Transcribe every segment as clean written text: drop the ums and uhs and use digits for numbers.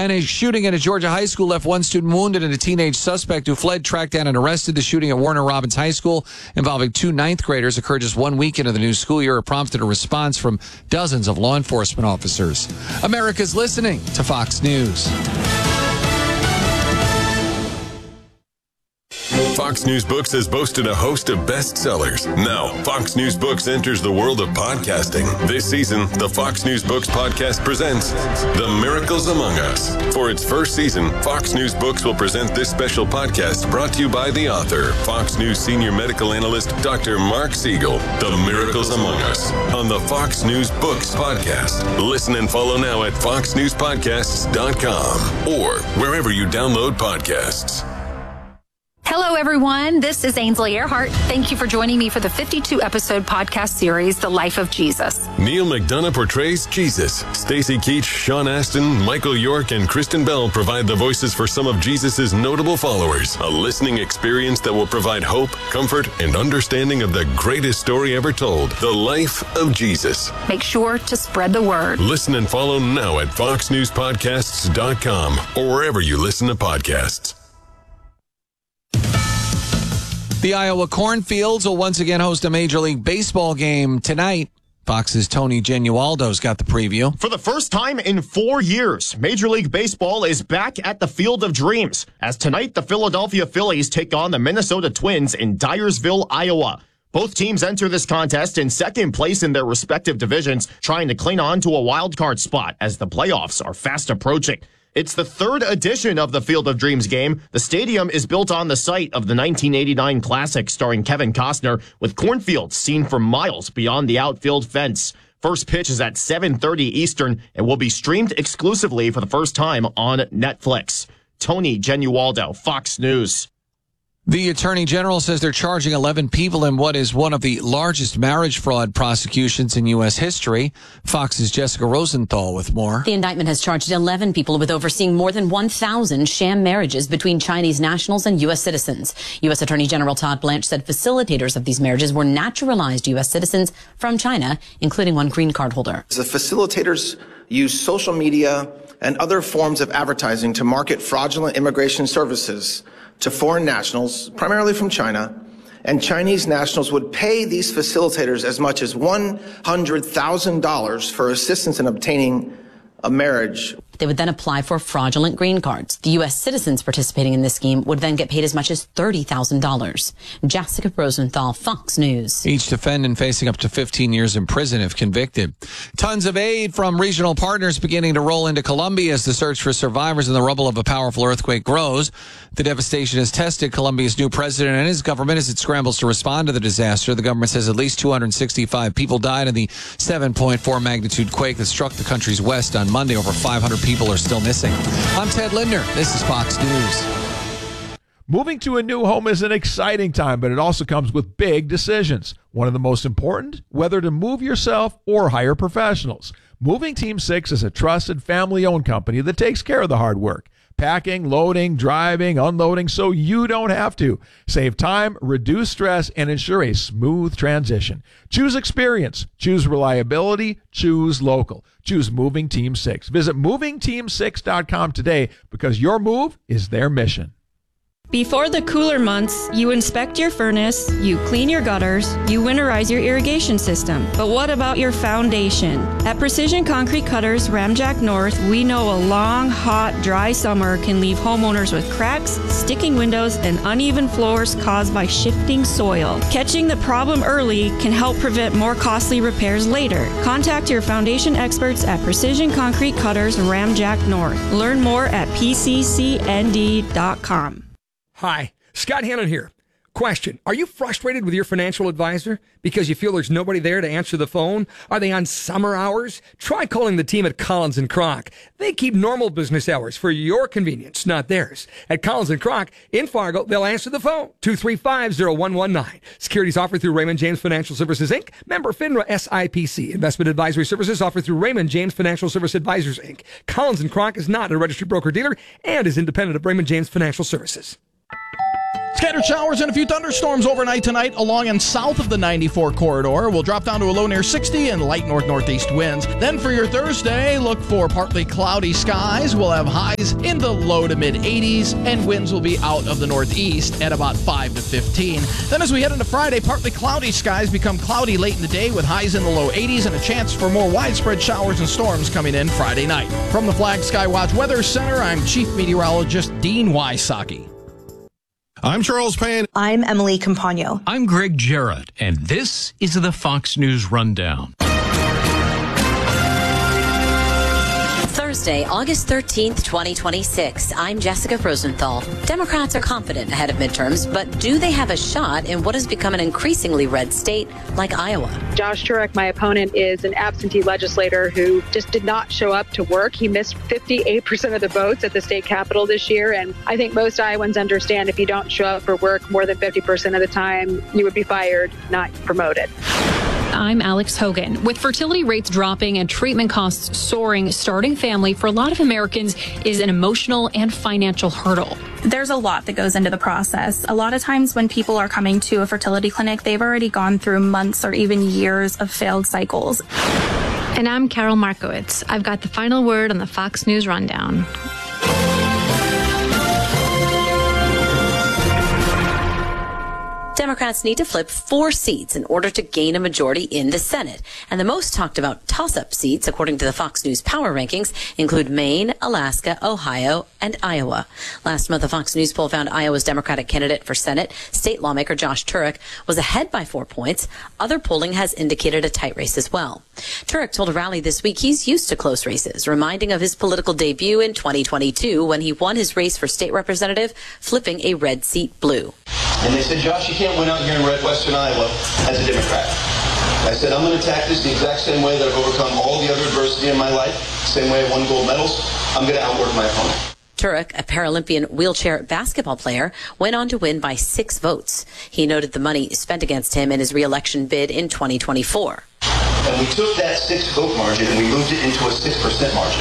And a shooting at a Georgia high school left one student wounded and a teenage suspect who fled tracked down and arrested. The shooting at Warner Robins High School involving two ninth graders occurred just 1 week into the new school year. It prompted a response from dozens of law enforcement officers. America's listening to Fox News. Fox News Books has boasted a host of bestsellers. Now, Fox News Books enters the world of podcasting. This season, the Fox News Books podcast presents The Miracles Among Us. For its first season, Fox News Books will present this special podcast brought to you by the author, Fox News senior medical analyst, Dr. Mark Siegel. The Miracles Among Us on the Fox News Books podcast. Listen and follow now at foxnewspodcasts.com or wherever you download podcasts. Hello, everyone. This is Ainsley Earhart. Thank you for joining me for the 52-episode podcast series, The Life of Jesus. Neil McDonough portrays Jesus. Stacy Keach, Sean Astin, Michael York, and Kristen Bell provide the voices for some of Jesus' notable followers. A listening experience that will provide hope, comfort, and understanding of the greatest story ever told, The Life of Jesus. Make sure to spread the word. Listen and follow now at foxnewspodcasts.com or wherever you listen to podcasts. The Iowa Cornfields will once again host a Major League Baseball game tonight. Fox's Tony Genualdo's got the preview. For the first time in 4 years, Major League Baseball is back at the Field of Dreams, as tonight the Philadelphia Phillies take on the Minnesota Twins in Dyersville, Iowa. Both teams enter this contest in second place in their respective divisions, trying to cling on to a wild card spot as the playoffs are fast approaching. It's the third edition of the Field of Dreams game. The stadium is built on the site of the 1989 Classic starring Kevin Costner, with cornfields seen for miles beyond the outfield fence. First pitch is at 7:30 Eastern and will be streamed exclusively for the first time on Netflix. Tony Genualdo, Fox News. The Attorney General says they're charging 11 people in what is one of the largest marriage fraud prosecutions in U.S. history. Fox's Jessica Rosenthal with more. The indictment has charged 11 people with overseeing more than 1,000 sham marriages between Chinese nationals and U.S. citizens. U.S. Attorney General Todd Blanche said facilitators of these marriages were naturalized U.S. citizens from China, including one green card holder. The facilitators use social media and other forms of advertising to market fraudulent immigration services to foreign nationals, primarily from China, and Chinese nationals would pay these facilitators as much as $100,000 for assistance in obtaining a marriage. They would then apply for fraudulent green cards. The U.S. citizens participating in this scheme would then get paid as much as $30,000. Jessica Rosenthal, Fox News. Each defendant facing up to 15 years in prison if convicted. Tons of aid from regional partners beginning to roll into Colombia as the search for survivors in the rubble of a powerful earthquake grows. The devastation has tested Colombia's new president and his government as it scrambles to respond to the disaster. The government says at least 265 people died in the 7.4 magnitude quake that struck the country's west on Monday. Over 500 people are still missing. I'm Ted Linder. This is Fox News. Moving to a new home is an exciting time, but it also comes with big decisions. One of the most important, whether to move yourself or hire professionals. Moving Team 6 is a trusted family-owned company that takes care of the hard work. Packing, loading, driving, unloading, so you don't have to. Save time, reduce stress, and ensure a smooth transition. Choose experience. Choose reliability. Choose local. Choose Moving Team 6. Visit movingteam6.com today because your move is their mission. Before the cooler months, you inspect your furnace, you clean your gutters, you winterize your irrigation system. But what about your foundation? At Precision Concrete Cutters Ramjack North, we know a long, hot, dry summer can leave homeowners with cracks, sticking windows, and uneven floors caused by shifting soil. Catching the problem early can help prevent more costly repairs later. Contact your foundation experts at Precision Concrete Cutters Ramjack North. Learn more at pccnd.com. Hi, Scott Hannon here. Question, are you frustrated with your financial advisor because you feel there's nobody there to answer the phone? Are they on summer hours? Try calling the team at Collins & Kroc. They keep normal business hours for your convenience, not theirs. At Collins & Kroc in Fargo, they'll answer the phone, 235-0119. Securities offered through Raymond James Financial Services, Inc., member FINRA SIPC. Investment advisory services offered through Raymond James Financial Service Advisors, Inc. Collins & Kroc is not a registered broker-dealer and is independent of Raymond James Financial Services. Scattered showers and a few thunderstorms overnight tonight along and south of the 94 corridor. We'll drop down to a low near 60 and light north-northeast winds. Then for your Thursday, look for partly cloudy skies. We'll have highs in the low to mid-80s, and winds will be out of the northeast at about 5 to 15. Then as we head into Friday, partly cloudy skies become cloudy late in the day with highs in the low 80s and a chance for more widespread showers and storms coming in Friday night. From the Flag Skywatch Weather Center, I'm Chief Meteorologist Dean Wysocki. I'm Charles Payne. I'm Emily Campagno. I'm Greg Jarrett, and this is the Fox News Rundown. Thursday, August 13th, 2026. I'm Jessica Rosenthal. Democrats are confident ahead of midterms, but do they have a shot in what has become an increasingly red state like Iowa? Josh Turek, my opponent, is an absentee legislator who just did not show up to work. He missed 58% of the votes at the state capitol this year, and I think most Iowans understand if you don't show up for work more than 50% of the time, you would be fired, not promoted. I'm Alex Hogan. With fertility rates dropping and treatment costs soaring, starting family for a lot of Americans is an emotional and financial hurdle. There's a lot that goes into the process. A lot of times when people are coming to a fertility clinic, they've already gone through months or even years of failed cycles. And I'm Carol Markowitz. I've got the final word on the Fox News Rundown. Democrats need to flip 4 seats in order to gain a majority in the Senate. And the most talked about toss-up seats, according to the Fox News Power Rankings, include Maine, Alaska, Ohio, and Iowa. Last month, a Fox News poll found Iowa's Democratic candidate for Senate, state lawmaker Josh Turek, was ahead by 4 points. Other polling has indicated a tight race as well. Turek told a rally this week he's used to close races, reminding of his political debut in 2022 when he won his race for state representative, flipping a red seat blue. And they said, Josh, you can't win out here in Western Iowa as a Democrat. I said, I'm going to attack this the exact same way that I've overcome all the other adversity in my life, same way I won gold medals. I'm going to outwork my opponent. Turek, a Paralympian wheelchair basketball player, went on to win by 6 votes. He noted the money spent against him in his re-election bid in 2024. And we took that 6-vote margin and we moved it into a 6% margin.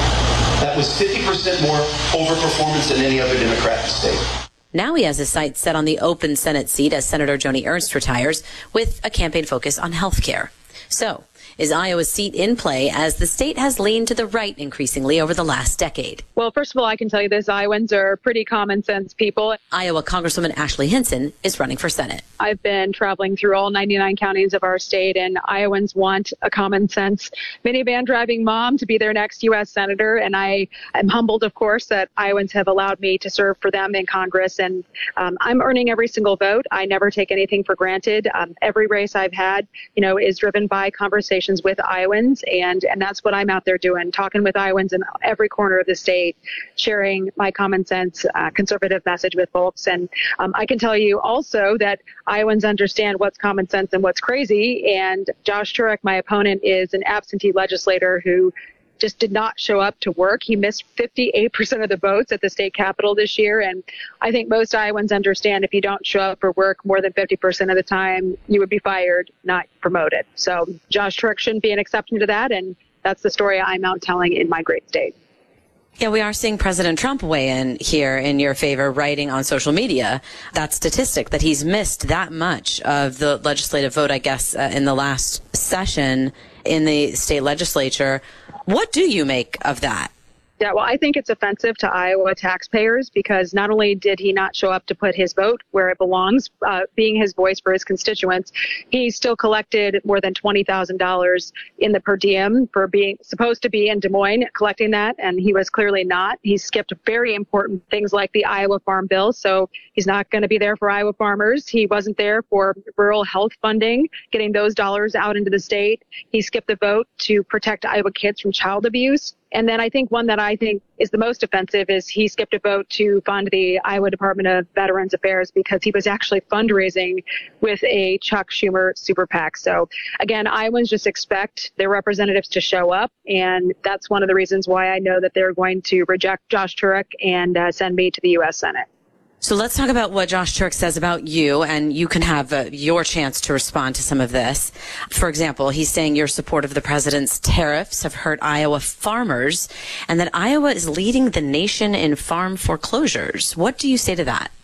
That was 50% more overperformance than any other Democrat in the state. Now he has his sights set on the open Senate seat as Senator Joni Ernst retires, with a campaign focus on health care. So, is Iowa's seat in play as the state has leaned to the right increasingly over the last decade? Well, first of all, I can tell you this, Iowans are pretty common sense people. Iowa Congresswoman Ashley Hinson is running for Senate. I've been traveling through all 99 counties of our state, and Iowans want a common sense minivan driving mom to be their next U.S. Senator. And I am humbled, of course, that Iowans have allowed me to serve for them in Congress. And I'm earning every single vote. I never take anything for granted. Every race I've had, is driven by conversations with Iowans. And that's what I'm out there doing, talking with Iowans in every corner of the state, sharing my common sense, conservative message with folks. And I can tell you also that Iowans understand what's common sense and what's crazy. And Josh Turek, my opponent, is an absentee legislator who just did not show up to work. He missed 58% of the votes at the state capitol this year. And I think most Iowans understand if you don't show up for work more than 50% of the time, you would be fired, not promoted. So Josh Turek shouldn't be an exception to that. And that's the story I'm out telling in my great state. Yeah, we are seeing President Trump weigh in here in your favor, writing on social media that statistic that he's missed that much of the legislative vote, I guess, in the last session in the state legislature. What do you make of that? Yeah, well, I think it's offensive to Iowa taxpayers because not only did he not show up to put his vote where it belongs, being his voice for his constituents, he still collected more than $20,000 in the per diem for being supposed to be in Des Moines collecting that, and he was clearly not. He skipped very important things like the Iowa Farm Bill, so he's not going to be there for Iowa farmers. He wasn't there for rural health funding, getting those dollars out into the state. He skipped the vote to protect Iowa kids from child abuse. And then I think one that I think is the most offensive is he skipped a vote to fund the Iowa Department of Veterans Affairs because he was actually fundraising with a Chuck Schumer super PAC. So again, Iowans just expect their representatives to show up. And that's one of the reasons why I know that they're going to reject Josh Turek and send me to the U.S. Senate. So let's talk about what Josh Turek says about you, and you can have your chance to respond to some of this. For example, he's saying your support of the president's tariffs have hurt Iowa farmers, and that Iowa is leading the nation in farm foreclosures. What do you say to that?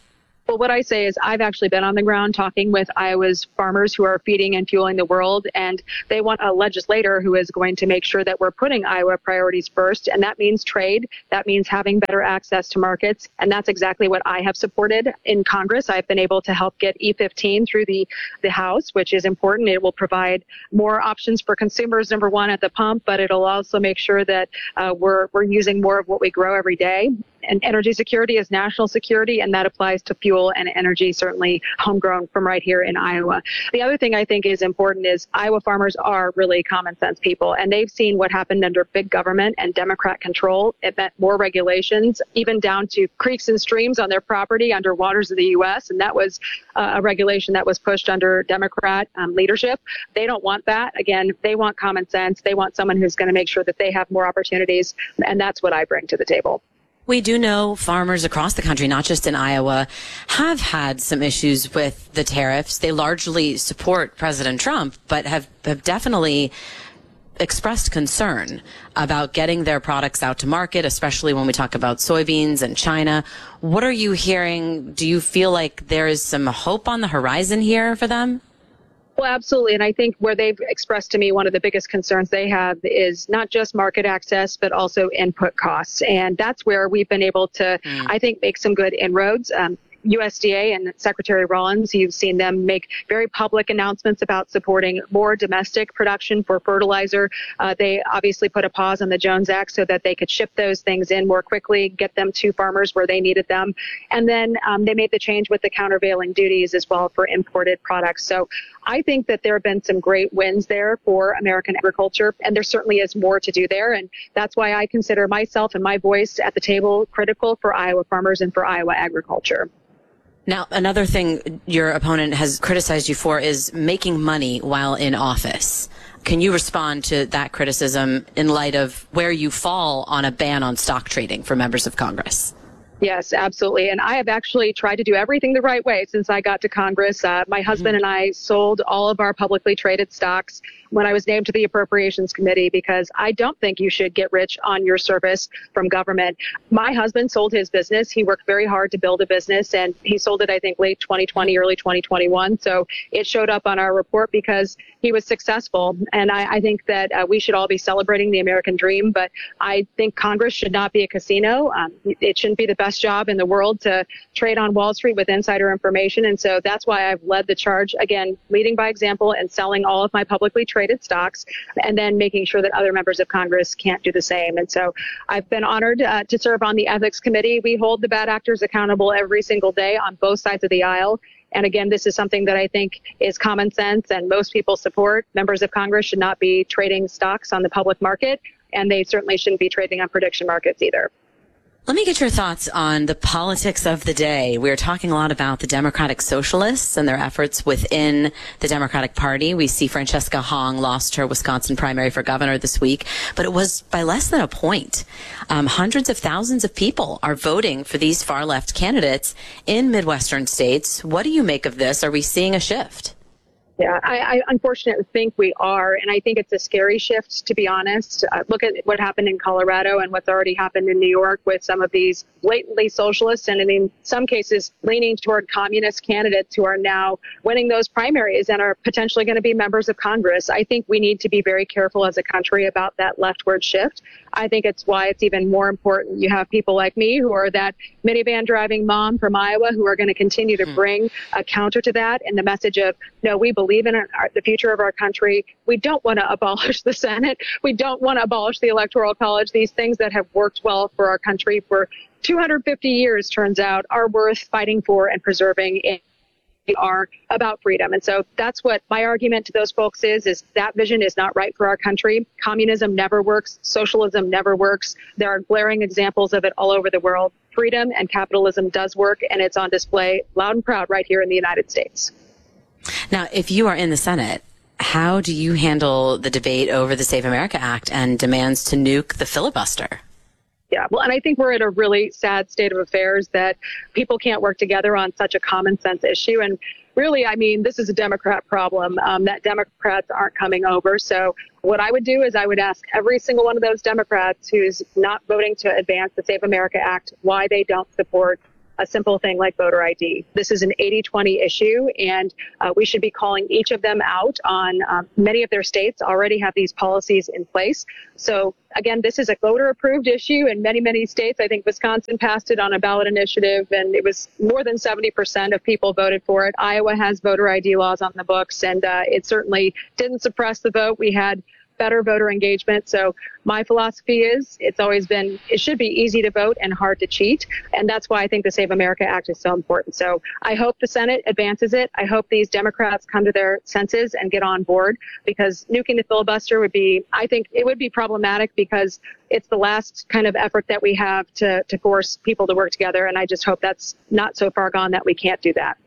Well, what I say is I've actually been on the ground talking with Iowa's farmers who are feeding and fueling the world, and they want a legislator who is going to make sure that we're putting Iowa priorities first, and that means trade. That means having better access to markets, and that's exactly what I have supported in Congress. I've been able to help get E15 through the House, which is important. It will provide more options for consumers, number one, at the pump, but it'll also make sure that we're using more of what we grow every day. And energy security is national security, and that applies to fuel and energy, certainly homegrown from right here in Iowa. The other thing I think is important is Iowa farmers are really common sense people, and they've seen what happened under big government and Democrat control. It meant more regulations, even down to creeks and streams on their property under waters of the U.S., and that was a regulation that was pushed under Democrat leadership. They don't want that. Again, they want common sense. They want someone who's going to make sure that they have more opportunities, and that's what I bring to the table. We do know farmers across the country, not just in Iowa, have had some issues with the tariffs. They largely support President Trump, but have definitely expressed concern about getting their products out to market, especially when we talk about soybeans and China. What are you hearing? Do you feel like there is some hope on the horizon here for them? Well, absolutely. And I think where they've expressed to me one of the biggest concerns they have is not just market access, but also input costs. And that's where we've been able to, I think, make some good inroads. USDA and Secretary Rollins, you've seen them make very public announcements about supporting more domestic production for fertilizer. They obviously put a pause on the Jones Act so that they could ship those things in more quickly, get them to farmers where they needed them. And then they made the change with the countervailing duties as well for imported products. So I think that there have been some great wins there for American agriculture, and there certainly is more to do there. And that's why I consider myself and my voice at the table critical for Iowa farmers and for Iowa agriculture. Now, another thing your opponent has criticized you for is making money while in office. Can you respond to that criticism in light of where you fall on a ban on stock trading for members of Congress? Yes, absolutely. And I have actually tried to do everything the right way since I got to Congress. My husband and I sold all of our publicly traded stocks when I was named to the Appropriations Committee because I don't think you should get rich on your service from government. My husband sold his business. He worked very hard to build a business, and he sold it, I think, late 2020, early 2021. So it showed up on our report because he was successful. And I think that we should all be celebrating the American dream, but I think Congress should not be a casino. It shouldn't be the best job in the world to trade on Wall Street with insider information. And so that's why I've led the charge, again, leading by example and selling all of my publicly traded stocks and then making sure that other members of Congress can't do the same. And so I've been honored to serve on the Ethics Committee. We hold the bad actors accountable every single day on both sides of the aisle. And again, this is something that I think is common sense and most people support. Members of Congress should not be trading stocks on the public market, and they certainly shouldn't be trading on prediction markets either. Let me get your thoughts on the politics of the day. We're talking a lot about the Democratic Socialists and their efforts within the Democratic Party. We see Francesca Hong lost her Wisconsin primary for governor this week, but it was by less than a point. Hundreds of thousands of people are voting for these far-left candidates in Midwestern states. What do you make of this? Are we seeing a shift? Yeah, I unfortunately think we are, and I think it's a scary shift, to be honest. Look at what happened in Colorado and what's already happened in New York with some of these blatantly socialist and in some cases leaning toward communist candidates who are now winning those primaries and are potentially going to be members of Congress. I think we need to be very careful as a country about that leftward shift. I think it's why it's even more important. You have people like me who are that minivan driving mom from Iowa who are going to continue to bring a counter to that and the message of, no, we believe in the future of our country. We don't want to abolish the Senate. We don't want to abolish the Electoral College. These things that have worked well for our country for 250 years, turns out, are worth fighting for and preserving. We are about freedom. And so that's what my argument to those folks is that vision is not right for our country. Communism never works. Socialism never works. There are glaring examples of it all over the world. Freedom and capitalism does work, and it's on display loud and proud right here in the United States. Now, if you are in the Senate, how do you handle the debate over the Save America Act and demands to nuke the filibuster? Yeah, well, and I think we're in a really sad state of affairs that people can't work together on such a common sense issue. And really, I mean, this is a Democrat problem that Democrats aren't coming over. So what I would do is I would ask every single one of those Democrats who's not voting to advance the Save America Act why they don't support a simple thing like voter ID. This is an 80-20 issue, and we should be calling each of them out on many of their states already have these policies in place. So again, this is a voter-approved issue in many, many states. I think Wisconsin passed it on a ballot initiative, and it was more than 70% of people voted for it. Iowa has voter ID laws on the books, and it certainly didn't suppress the vote. We had better voter engagement. So my philosophy is it's always been, it should be easy to vote and hard to cheat. And that's why I think the Save America Act is so important. So I hope the Senate advances it. I hope these Democrats come to their senses and get on board, because nuking the filibuster would be, I think it would be problematic, because it's the last kind of effort that we have to force people to work together. And I just hope that's not so far gone that we can't do that.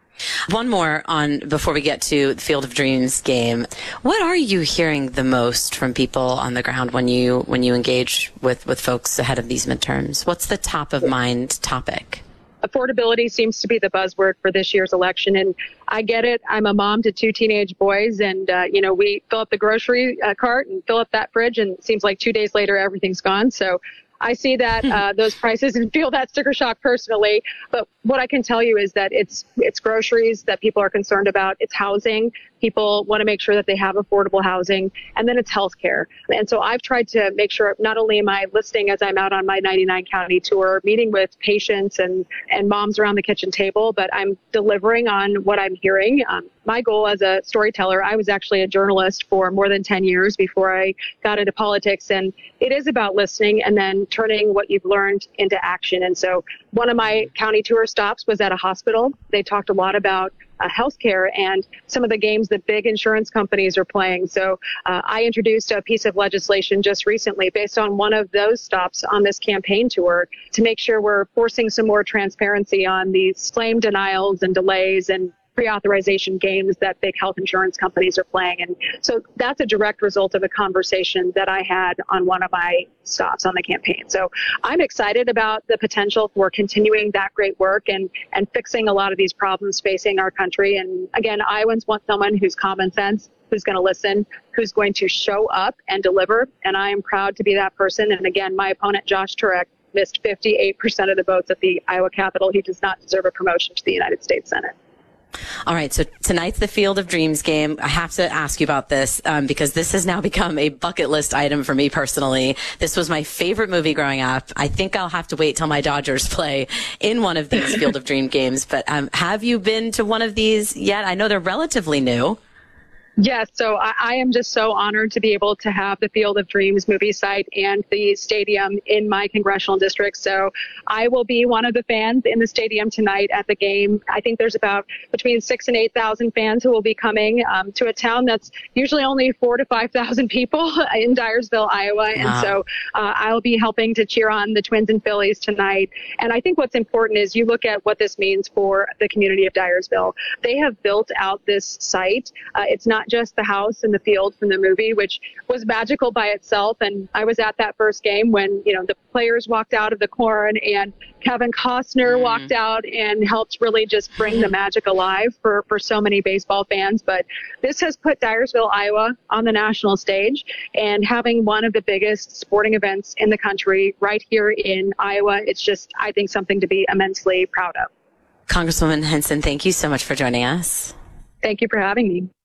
One more on before we get to the Field of Dreams game. What are you hearing the most from people on the ground when you engage with folks ahead of these midterms? What's the top of mind topic? Affordability seems to be the buzzword for this year's election, and I get it. I'm a mom to 2 teenage boys, and we fill up the grocery cart and fill up that fridge, and it seems like 2 days later everything's gone. So I see that those prices and feel that sticker shock personally. But what I can tell you is that it's groceries that people are concerned about. It's housing. People want to make sure that they have affordable housing. And then it's healthcare. And so I've tried to make sure not only am I listening as I'm out on my 99 county tour, meeting with patients and moms around the kitchen table, but I'm delivering on what I'm hearing. My goal as a storyteller, I was actually a journalist for more than 10 years before I got into politics. And it is about listening and then turning what you've learned into action. And so one of my county tour stops was at a hospital. They talked a lot about healthcare and some of the games that big insurance companies are playing. So I introduced a piece of legislation just recently based on one of those stops on this campaign tour to make sure we're forcing some more transparency on these claim denials and delays and pre-authorization games that big health insurance companies are playing. And so that's a direct result of a conversation that I had on one of my stops on the campaign. So I'm excited about the potential for continuing that great work and fixing a lot of these problems facing our country. And again, Iowans want someone who's common sense, who's going to listen, who's going to show up and deliver. And I am proud to be that person. And again, my opponent, Josh Turek, missed 58% of the votes at the Iowa Capitol. He does not deserve a promotion to the United States Senate. All right, so tonight's the Field of Dreams game. I have to ask you about this because this has now become a bucket list item for me personally. This was my favorite movie growing up. I think I'll have to wait till my Dodgers play in one of these Field of Dream games. But have you been to one of these yet? I know they're relatively new. Yes, so I am just so honored to be able to have the Field of Dreams movie site and the stadium in my congressional district. So I will be one of the fans in the stadium tonight at the game. I think there's about between 6,000 and 8,000 fans who will be coming to a town that's usually only 4,000 to 5,000 people in Dyersville, Iowa. Wow. And so I'll be helping to cheer on the Twins and Phillies tonight. And I think what's important is you look at what this means for the community of Dyersville. They have built out this site. It's not just the house and the field from the movie, which was magical by itself. And I was at that first game when, the players walked out of the corn and Kevin Costner walked out and helped really just bring the magic alive for so many baseball fans. But this has put Dyersville, Iowa on the national stage, and having one of the biggest sporting events in the country right here in Iowa, it's just, I think, something to be immensely proud of. Congresswoman Hinson, thank you so much for joining us. Thank you for having me.